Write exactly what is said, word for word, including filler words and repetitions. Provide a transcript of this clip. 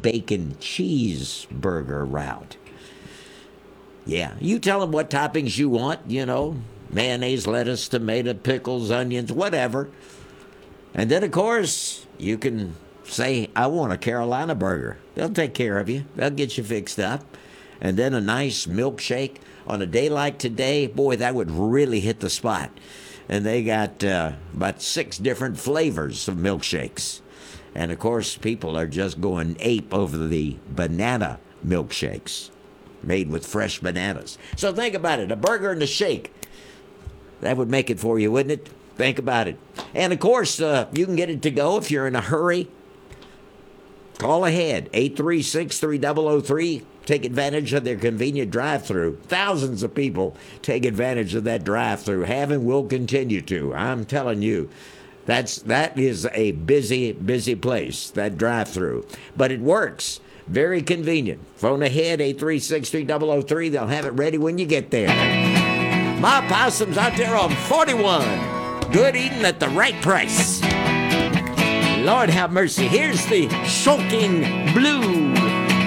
bacon cheeseburger route. Yeah, you tell them what toppings you want, you know, mayonnaise, lettuce, tomato, pickles, onions, whatever. And then, of course, you can say, I want a Carolina burger. They'll take care of you. They'll get you fixed up. And then a nice milkshake. On a day like today, boy, that would really hit the spot. And they got uh, about six different flavors of milkshakes. And, of course, people are just going ape over the banana milkshakes made with fresh bananas. So think about it, a burger and a shake. That would make it for you, wouldn't it? Think about it. And, of course, uh, you can get it to go if you're in a hurry. Call ahead, eight three six, three zero zero three. Take advantage of their convenient drive-through. Thousands of people take advantage of that drive-through, have and will continue to. I'm telling you, that's, that is a busy, busy place, that drive-through. But it works. Very convenient. Phone ahead, eight three six, three zero zero three. They'll have it ready when you get there. My possums out there on forty-one. Good eating at the right price. Lord have mercy. Here's the Shocking Blue.